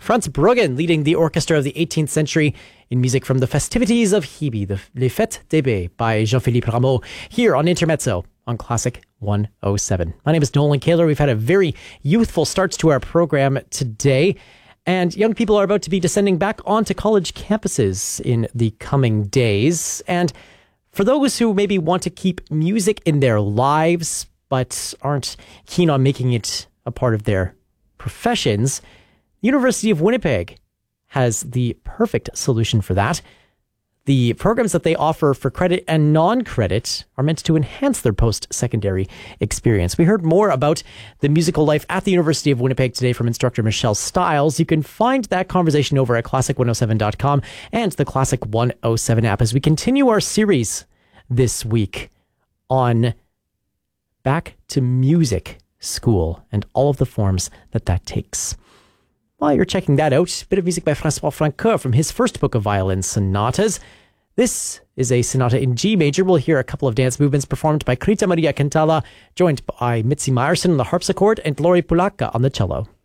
Franz Bruggen leading the orchestra of the 18th century in music from the festivities of Hebe, the Les Fêtes des Baies by Jean-Philippe Rameau, here on Intermezzo on Classic 107. My name is Nolan Kaler. We've had a very youthful start to our program today, and young people are about to be descending back onto college campuses in the coming days. And for those who maybe want to keep music in their lives but aren't keen on making it a part of their professions, the University of Winnipeg has the perfect solution for that. The programs that they offer for credit and non-credit are meant to enhance their post-secondary experience. We heard more about the musical life at the University of Winnipeg today from instructor Michelle Stiles. You can find that conversation over at classic107.com and the Classic 107 app as we continue our series this week on Back to Music School and all of the forms that takes. While you're checking that out, a bit of music by Francois Francoeur from his first book of violin sonatas. This is a sonata in G major. We'll hear a couple of dance movements performed by Krita Maria Cantala, joined by Mitzi Meyerson on the harpsichord and Lori Pulaka on the cello.